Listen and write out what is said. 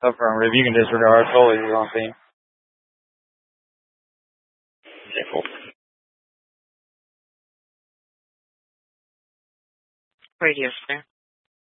Affirmative. You can disregard. Totally the wrong team. Okay, cool. Radio, sir.